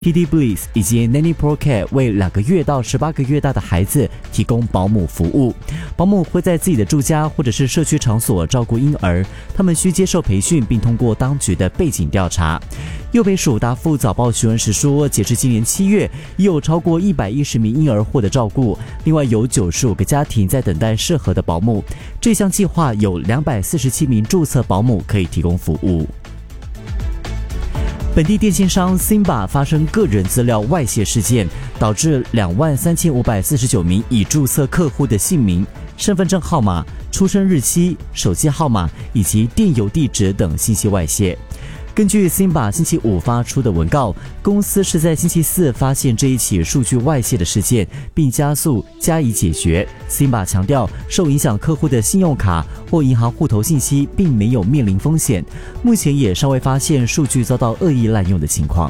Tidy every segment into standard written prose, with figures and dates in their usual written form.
TD Bliss 以及 Nanny Pro Care 为2个月到18个月大的孩子提供保姆服务。保姆会在自己的住家或者是社区场所照顾婴儿，他们需接受培训，并通过当局的背景调查。右北署答复早报询问时说，截至今年7月，已有超过110名婴儿获得照顾，另外有95个家庭在等待适合的保姆。这项计划有247名注册保姆可以提供服务。本地电信商 Simba 发生个人资料外泄事件，导致23549名已注册客户的姓名、身份证号码、出生日期、手机号码以及电邮地址等信息外泄。根据 Simba 星期5发出的文告，公司是在星期4发现这一起数据外泄的事件，并加以解决。Simba 强调，受影响客户的信用卡或银行户头信息并没有面临风险，目前也尚未发现数据遭到恶意滥用的情况。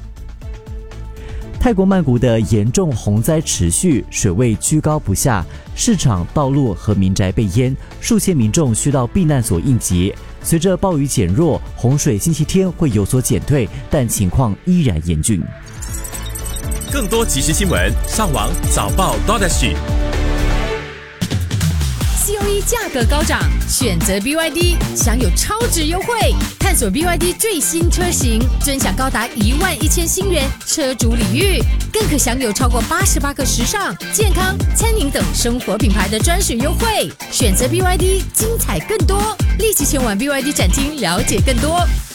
泰国曼谷的严重洪灾持续，水位居高不下，市场、道路和民宅被淹，数千民众需到避难所应急。随着暴雨减弱，洪水星期天会有所减退，但情况依然严峻。 更多即时新闻，上网早报 COE 价格高涨，选择 BYD 享有超值优惠，探索 BYD 最新车型，尊享高达11000新元车主礼遇，更可享有超过88个时尚、健康、餐饮等生活品牌的专属优惠。选择 BYD， 精彩更多，立即前往 BYD 展厅了解更多。